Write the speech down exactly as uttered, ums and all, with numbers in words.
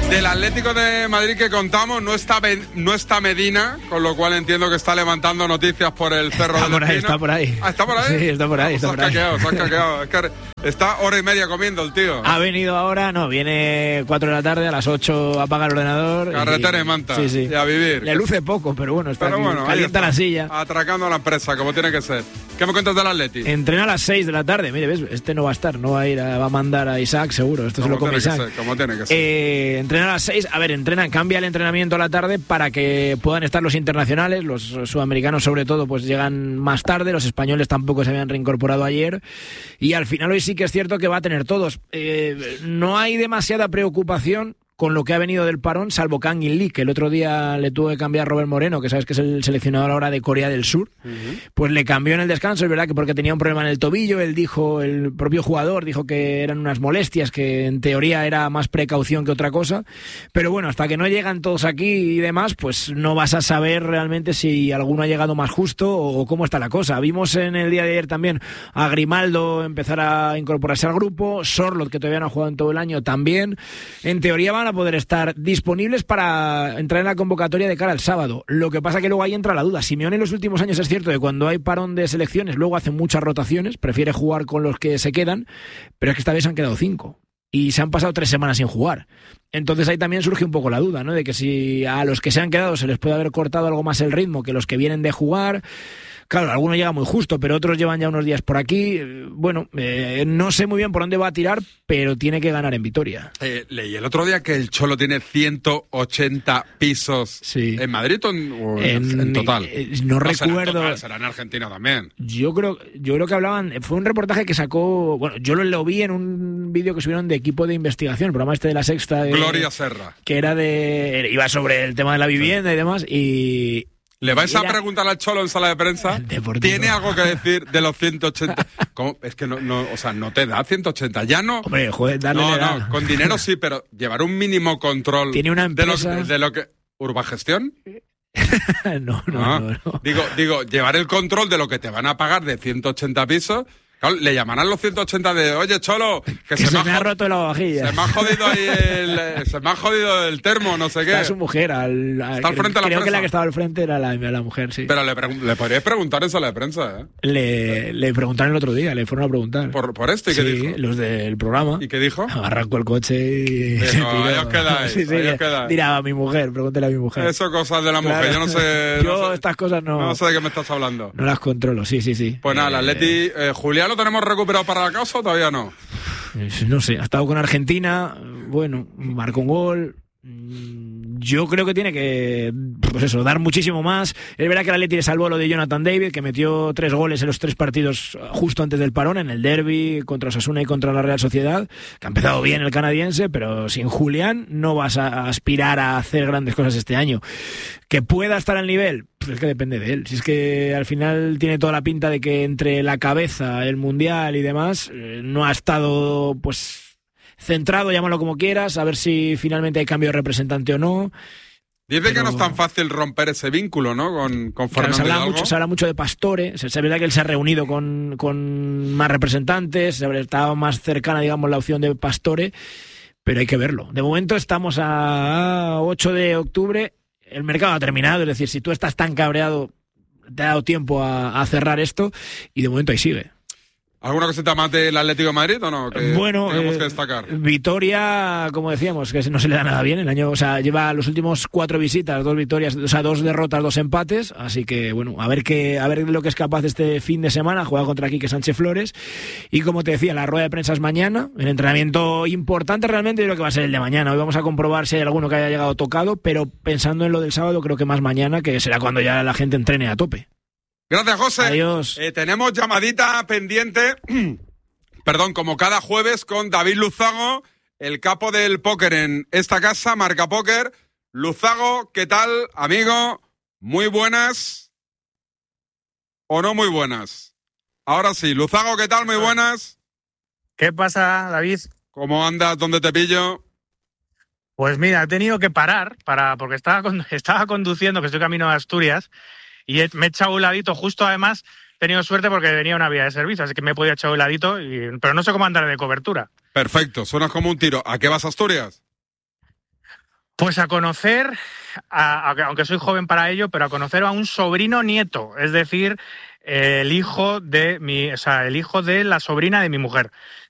Del Atlético de Madrid que contamos, no está, no está Medina, con lo cual entiendo que está levantando noticias por el Cerro está del por ahí, Espino. Está por ahí, ah, ¿está por ahí? Sí, está por ahí. Ah, está pues por ahí. se has caqueado, se has caqueado. Es que está hora y media comiendo el tío. Ha venido ahora, no, viene cuatro de la tarde, a las ocho apaga el ordenador. Carretera y, y manta, sí, sí. y a vivir. Le luce poco, pero bueno, está pero aquí, bueno, calienta está, la silla. Atracando a la empresa, como tiene que ser. ¿Qué me cuentas del Atleti? Entrena a las seis de la tarde, mire, ves, este no va a estar, no va a ir, a, va a mandar a Isaac, seguro, esto se lo come Isaac. Ser, como tiene que ser. Eh, entrena a las seis, a ver, entrena, cambia el entrenamiento a la tarde para que puedan estar los internacionales, los sudamericanos sobre todo, pues llegan más tarde, los españoles tampoco se habían reincorporado ayer, y al final hoy sí que es cierto que va a tener todos. Eh, no hay demasiada preocupación con lo que ha venido del parón, salvo Kang In Lee, que el otro día le tuvo que cambiar Robert Moreno, que sabes que es el seleccionador ahora de Corea del Sur, uh-huh. Pues le cambió en el descanso, es verdad que porque tenía un problema en el tobillo, él dijo, el propio jugador dijo que eran unas molestias, que en teoría era más precaución que otra cosa, pero bueno, hasta que no llegan todos aquí y demás, pues no vas a saber realmente si alguno ha llegado más justo o cómo está la cosa. Vimos en el día de ayer también a Grimaldo empezar a incorporarse al grupo, Sorloth, que todavía no ha jugado en todo el año, también. En teoría van a poder estar disponibles para entrar en la convocatoria de cara al sábado. Lo que pasa que luego ahí entra la duda. Simeone en los últimos años es cierto que cuando hay parón de selecciones luego hace muchas rotaciones, prefiere jugar con los que se quedan, pero es que esta vez han quedado cinco y se han pasado tres semanas sin jugar. Entonces ahí también surge un poco la duda, ¿no? De que si a los que se han quedado se les puede haber cortado algo más el ritmo que los que vienen de jugar. Claro, algunos llegan muy justo, pero otros llevan ya unos días por aquí. Bueno, eh, no sé muy bien por dónde va a tirar, pero tiene que ganar en Vitoria. Eh, leí el otro día que el Cholo tiene ciento ochenta pisos sí. en Madrid o en, o en, en total. Eh, no, no recuerdo. Será en, total, será en Argentina también. Yo creo, yo creo que hablaban, fue un reportaje que sacó, bueno, yo lo, lo vi en un vídeo que subieron de Equipo de Investigación, el programa este de La Sexta. De, Gloria Serra. Que era de, iba sobre el tema de la vivienda sí. y demás, y... ¿Le vais Era... a preguntar al Cholo en sala de prensa? ¿Tiene algo que decir de los ciento ochenta? ¿Cómo? Es que no, no, o sea, no te da ciento ochenta, ya no. Hombre, joder, dale No, da. no, con dinero sí, pero llevar un mínimo control. Tiene una empresa. De lo, de lo que. ¿Urbagestión? no, no, ah, no, no. Digo, digo, llevar el control de lo que te van a pagar de ciento ochenta pisos. Claro, le llamarán los ciento ochenta de, oye, Cholo, que, que se, se me, me ha roto la vajilla. Se me ha jodido ahí el, se me ha jodido el termo, no sé Está qué. su mujer. Al, al, Está al frente de la creo presa. que la que estaba al frente era la, la mujer, sí. Pero le, pregun- le podríais preguntar en sala de prensa, ¿eh? Le, le preguntaron el otro día, le fueron a preguntar. ¿Por, por esto? ¿Y sí, qué dijo? Los del programa. ¿Y qué dijo? Arrancó el coche y... Dijo, ahí os quedáis, sí, sí, ahí os quedáis. Dirá a mi mujer, pregúntele a mi mujer. Eso cosas de la mujer, claro. yo no sé... Yo no sé, estas cosas no... No sé de qué me estás hablando. No las controlo, sí, sí, sí. Pues nada, eh, el Atleti... Eh, ¿Julián lo tenemos recuperado para la causa o todavía no? No sé, ha estado con Argentina, bueno, marcó un gol... Yo creo que tiene que, pues eso, dar muchísimo más. Es verdad que el Atleti le salvó lo de Jonathan David, que metió tres goles en los tres partidos justo antes del parón, en el derbi contra Osasuna y contra la Real Sociedad, que ha empezado bien el canadiense, pero sin Julián no vas a aspirar a hacer grandes cosas este año. Que pueda estar al nivel, pues es que depende de él. Si es que al final tiene toda la pinta de que entre la cabeza, el Mundial y demás, eh, no ha estado, pues... centrado, llámalo como quieras, a ver si finalmente hay cambio de representante o no. Dice pero... que no es tan fácil romper ese vínculo, ¿no? Con, con Fernando claro, se, habla Hidalgo. mucho, se habla mucho de Pastore, se, se ve que él se ha reunido con, con más representantes, se estaba más cercana, digamos, la opción de Pastore, pero hay que verlo. De momento estamos a ocho de octubre, el mercado ha terminado, es decir, si tú estás tan cabreado, te ha dado tiempo a, a cerrar esto, y de momento ahí sigue. ¿Alguna cosita más del Atlético de Madrid o no? Que bueno, tenemos eh, que destacar. Vitoria, como decíamos, que no se le da nada bien el año, o sea, lleva los últimos cuatro visitas, dos victorias, o sea, dos derrotas, dos empates, así que bueno, a ver qué, a ver lo que es capaz este fin de semana, juega contra Quique Sánchez Flores, y como te decía, la rueda de prensa es mañana, el entrenamiento importante realmente yo creo que va a ser el de mañana. Hoy vamos a comprobar si hay alguno que haya llegado tocado, pero pensando en lo del sábado creo que más mañana, que será cuando ya la gente entrene a tope. Gracias, José. Adiós. Eh, tenemos llamadita pendiente, perdón, como cada jueves con David Luzago, el capo del póker en esta casa, Marca Póker. Luzago, ¿qué tal, amigo? Muy buenas o no muy buenas. Ahora sí, Luzago, ¿qué tal? Muy buenas. ¿Qué pasa, David? ¿Cómo andas? ¿Dónde te pillo? Pues mira, he tenido que parar para porque estaba, estaba conduciendo, que estoy camino a Asturias, y me he echado un ladito, justo además he tenido suerte porque venía una vía de servicio, así que me he podido echar un ladito, y, pero no sé cómo andar de cobertura. Perfecto, suenas como un tiro. ¿A qué vas a Asturias? Pues a conocer, a, a, aunque soy joven para ello, pero a conocer a un sobrino nieto, es decir, el hijo de mi, o sea, el hijo de la sobrina de mi mujer.